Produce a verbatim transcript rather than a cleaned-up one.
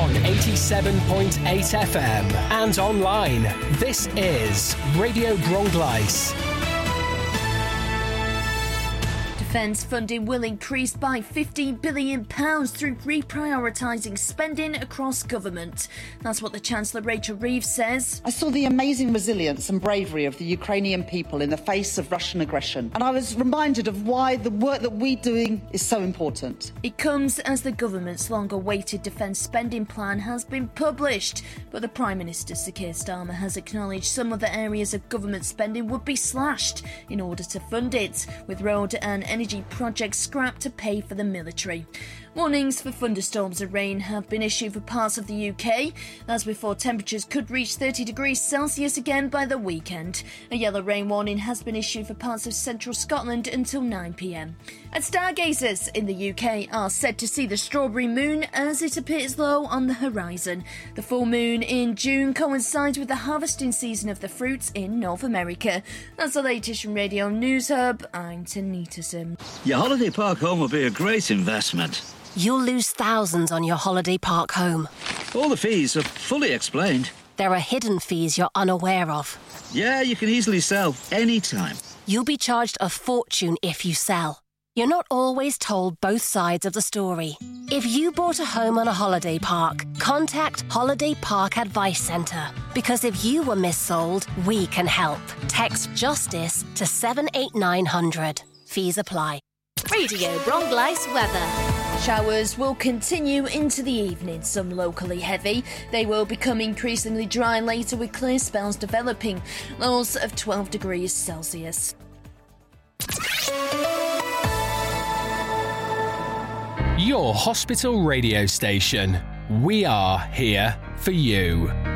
on eighty-seven point eight F M and online. This is Radio Bronglais. Defence funding will increase by fifteen billion pounds through reprioritising spending across government. That's what the Chancellor Rachel Reeves says. I saw the amazing resilience and bravery of the Ukrainian people in the face of Russian aggression, and I was reminded of why the work that we're doing is so important. It comes as the government's long-awaited defence spending plan has been published, but the Prime Minister, Sir Keir Starmer, has acknowledged some other areas of government spending would be slashed in order to fund it, with road and energy energy projects scrapped to pay for the military. Warnings for thunderstorms and rain have been issued for parts of the U K. That's before temperatures could reach thirty degrees Celsius again by the weekend. A yellow rain warning has been issued for parts of central Scotland until nine p m. And stargazers in the U K are said to see the strawberry moon as it appears low on the horizon. The full moon in June coincides with the harvesting season of the fruits in North America. That's the latest from Radio News Hub. I'm Tanita Sim. Your holiday park home will be a great investment. You'll lose thousands on your holiday park home. All the fees are fully explained. There are hidden fees you're unaware of. Yeah, you can easily sell any time. You'll be charged a fortune if you sell. You're not always told both sides of the story. If you bought a home on a holiday park, contact Holiday Park Advice Centre. Because if you were missold, we can help. Text JUSTICE to seven eight nine hundred. Fees apply. Radio Bronglais weather. Showers will continue into the evening, some locally heavy. They will become increasingly dry later with clear spells developing. Lows of twelve degrees Celsius. Your hospital radio station. We are here for you.